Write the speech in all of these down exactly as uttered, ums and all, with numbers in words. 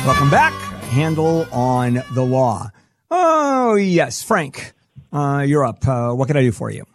Welcome back. Handle on the law. Oh, yes. Frank, uh, you're up. Uh, what can I do for you?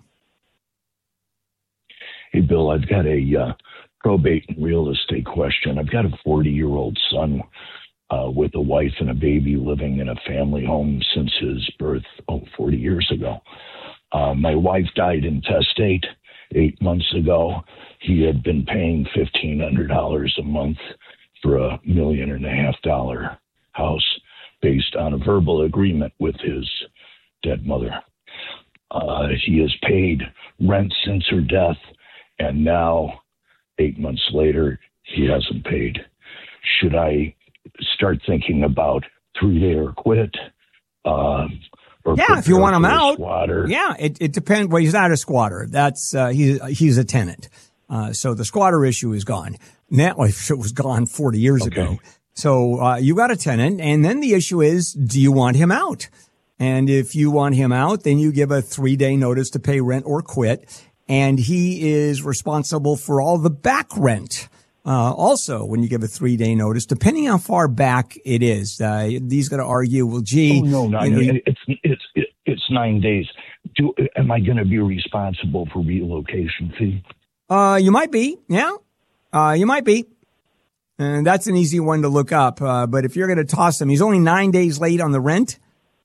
Hey, Bill, I've got a uh, probate and real estate question. I've got a forty-year-old son uh, with a wife and a baby living in a family home since his birth, oh, forty years ago. Uh, my wife died intestate eight months ago. He had been paying fifteen hundred dollars a month for a million and a half dollar house based on a verbal agreement with his dead mother. Uh, he has paid rent since her death, and now, eight months later, he hasn't paid. Should I start thinking about three-day or quit? Uh, or yeah, if you want him out. Squatter? Yeah, it, it depends. Well, he's not a squatter. That's uh, he, he's a tenant. Uh, so the squatter issue is gone. Now, it was gone forty years okay. ago. So uh, you got a tenant, and then the issue is, do you want him out? And if you want him out, then you give a three-day notice to pay rent or quit, and he is responsible for all the back rent. Uh, also, when you give a three-day notice, depending how far back it is, uh, he's going to argue, well, gee. Oh, no, no, you know, it's, it's, it's nine days. Do, am I going to be responsible for relocation fee? Uh, you might be, yeah. Uh, you might be. And that's an easy one to look up. Uh, but if you're going to toss him, he's only nine days late on the rent.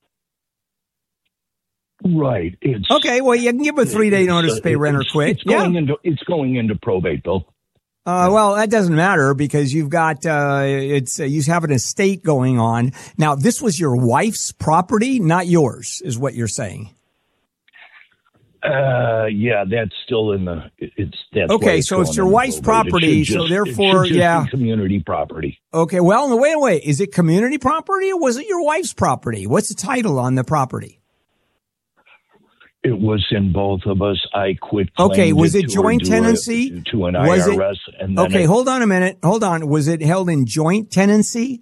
Right. It's, okay. Well, you can give a three day notice to pay rent or quit. It's going yeah. into, it's going into probate, Bill. Uh, well, that doesn't matter because you've got, uh, it's, uh, you have an estate going on. Now, this was your wife's property, not yours, is what you're saying. Uh, yeah, that's still in the, it's, that's okay. It's so it's your wife's property. Just, so therefore, it should just yeah. be community property. Okay. Well, no, wait, wait. Is it community property or was it your wife's property? What's the title on the property? It was in both of us. I quit. Okay. Was it, it joint tenancy? A, to an was I R S. It, and then okay. it, hold on a minute. Hold on. Was it held in joint tenancy?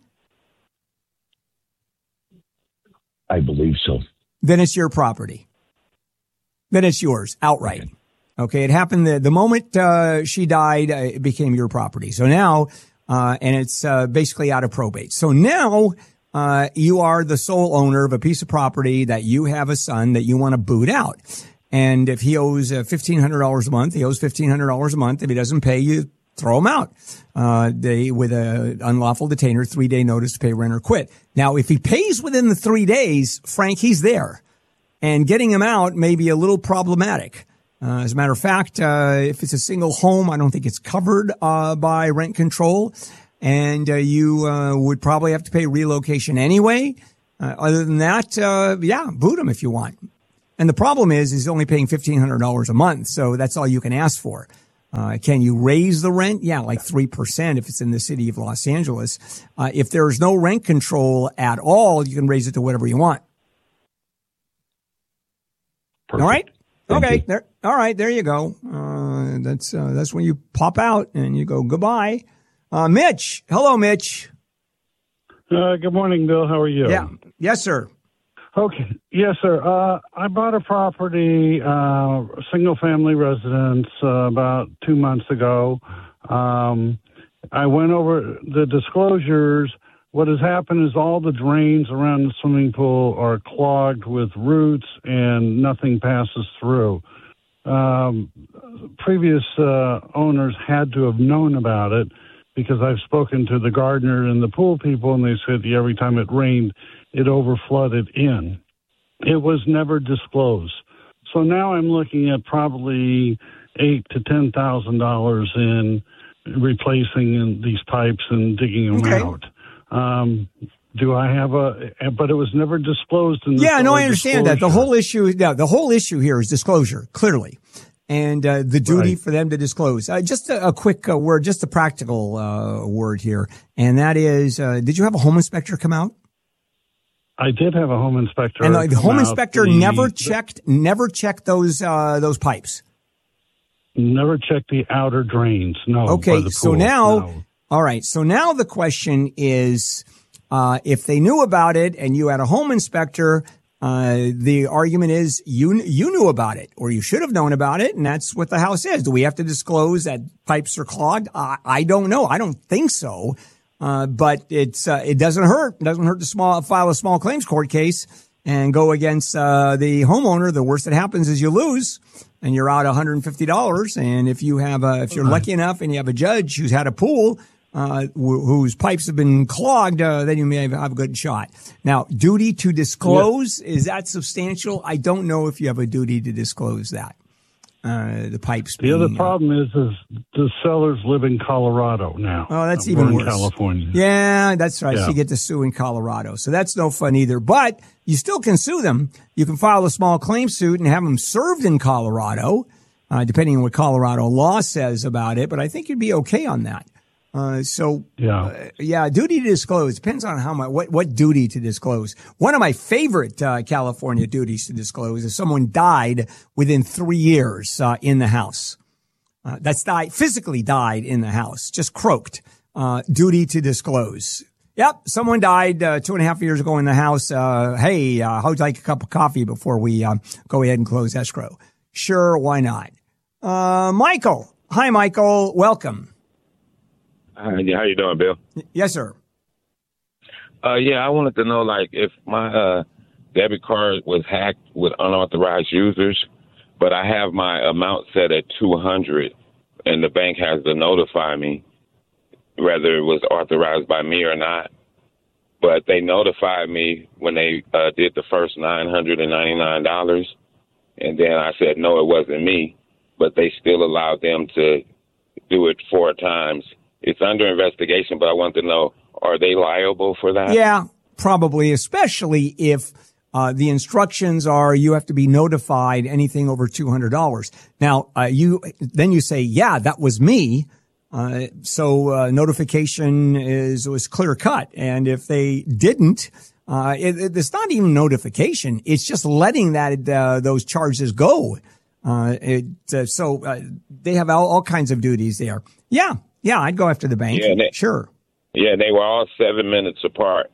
I believe so. Then it's your property. Then it's yours outright. Okay. okay it happened the, the moment uh, she died, uh, it became your property. So now, uh, and it's uh, basically out of probate. So now uh, you are the sole owner of a piece of property that you have a son that you want to boot out. And if he owes uh, fifteen hundred dollars a month, he owes fifteen hundred dollars a month. If he doesn't pay, you throw him out. Uh, they, with a unlawful detainer, three day notice to pay rent or quit. Now, if he pays within the three days, Frank, he's there. And getting him out may be a little problematic. Uh, as a matter of fact, uh, if it's a single home, I don't think it's covered uh, by rent control. And uh, you uh, would probably have to pay relocation anyway. Uh, other than that, uh, yeah, boot him if you want. And the problem is he's only paying fifteen hundred dollars a month, so that's all you can ask for. Uh, can you raise the rent? Yeah, like three percent if it's in the city of Los Angeles. Uh, if there's no rent control at all, you can raise it to whatever you want. Perfect. All right. Thank okay. You. There. All right. There you go. Uh, that's uh, that's when you pop out and you go goodbye. Uh, Mitch. Hello, Mitch. Uh, good morning, Bill. How are you? Yeah. Yes, sir. Okay. Yes, sir. Uh, I bought a property, uh, single family residence, uh, about two months ago. Um, I went over the disclosures. What has happened is all the drains around the swimming pool are clogged with roots and nothing passes through. Um, previous uh, owners had to have known about it because I've spoken to the gardener and the pool people, and they said every time it rained, it overflooded in. It was never disclosed. So now I'm looking at probably eight to ten thousand dollars in replacing these pipes and digging them okay. out. Um, do I have a, but it was never disclosed in the Yeah, no, I understand disclosure. that. The whole issue, yeah, the whole issue here is disclosure, clearly. And, uh, the duty right. for them to disclose. Uh, just a, a quick uh, word, just a practical, uh, word here. And that is, uh, did you have a home inspector come out? I did have a home inspector. And the, the home inspector the, never checked, never checked those, uh, those pipes. Never checked the outer drains. No. Okay. The so pool. now, no. all right. So now the question is, uh, if they knew about it and you had a home inspector, uh, the argument is you, you knew about it or you should have known about it. And that's what the house is. Do we have to disclose that pipes are clogged? I, I don't know. I don't think so. Uh, but it's, uh, it doesn't hurt. It doesn't hurt to small, file a small claims court case and go against, uh, the homeowner. The worst that happens is you lose and you're out one hundred fifty dollars. And if you have a, if you're lucky enough and you have a judge who's had a pool, uh, wh- whose pipes have been clogged, uh, then you may have, have a good shot. Now, duty to disclose, yeah. Is that substantial? I don't know if you have a duty to disclose that. Uh, the pipes. The being, other problem uh, is, is the sellers live in Colorado now. Oh, that's uh, even we're worse. In California. Yeah, that's right. Yeah. So you get to sue in Colorado. So that's no fun either. But you still can sue them. You can file a small claim suit and have them served in Colorado, uh, depending on what Colorado law says about it. But I think you'd be okay on that. Uh, so, yeah, uh, yeah, duty to disclose depends on how much, what, what duty to disclose. One of my favorite, uh, California duties to disclose is someone died within three years, uh, in the house. Uh, that's died, physically died in the house, just croaked, uh, duty to disclose. Yep. Someone died, uh, two and a half years ago in the house. Uh, hey, uh, how'd you like a cup of coffee before we, um, go ahead and close escrow? Sure. Why not? Uh, Michael. Hi, Michael. Welcome. Uh, how you doing, Bill? Yes, sir. Uh, yeah, I wanted to know, like, if my uh, debit card was hacked with unauthorized users, but I have my amount set at two hundred, and the bank has to notify me whether it was authorized by me or not. But they notified me when they uh, did the first nine hundred ninety-nine dollars, and then I said, no, it wasn't me, but they still allowed them to do it four times. It's under investigation, but I want to know, are they liable for that? Yeah, probably, especially if uh, the instructions are you have to be notified anything over two hundred dollars. Now, uh, you then you say, yeah, that was me. Uh, so uh, notification is was clear cut. And if they didn't, uh, it, it, it's not even notification. It's just letting that uh, those charges go. Uh, it, uh, so uh, they have all, all kinds of duties there. Yeah. Yeah, I'd go after the bank. Yeah, they, sure. Yeah, they were all seven minutes apart.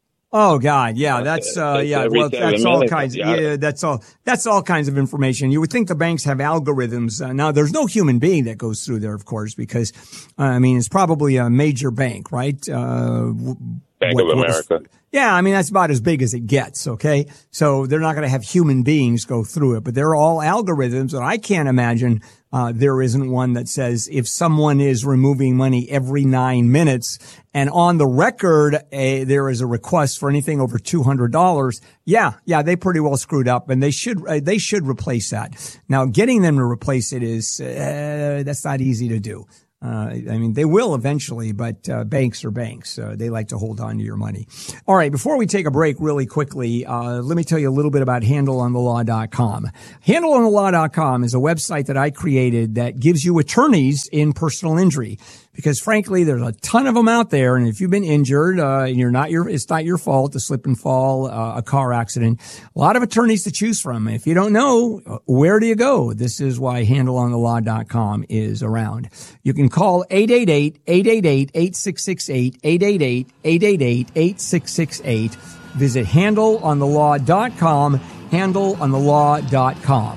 Oh God, yeah, that's uh, yeah, well, that's all kinds. Of, yeah, that's all. That's all kinds of information. You would think the banks have algorithms. Uh, now, there's no human being that goes through there, of course, because uh, I mean, it's probably a major bank, right? Uh, Bank what, of America. Yeah, I mean, that's about as big as it gets, okay? So they're not going to have human beings go through it, but they're all algorithms, and I can't imagine uh there isn't one that says if someone is removing money every nine minutes and on the record a, there is a request for anything over two hundred dollars, yeah, yeah, they pretty well screwed up, and they should uh, they should replace that. Now, getting them to replace it is, uh, that's not easy to do. Uh, I mean, they will eventually, but uh, banks are banks. Uh, they like to hold on to your money. All right, before we take a break really quickly, uh, let me tell you a little bit about handle on the law dot com. handle on the law dot com is a website that I created that gives you attorneys in personal injury. Because frankly, there's a ton of them out there, and if you've been injured, uh, and you're not your, it's not your fault, a slip and fall, uh, a car accident, a lot of attorneys to choose from. If you don't know, where do you go? This is why handle on the law dot com is around. You can call eight eight eight, eight eight eight, eight six six eight, eight eight eight, eight eight eight, eight six six eight. Visit handle on the law dot com, handle on the law dot com.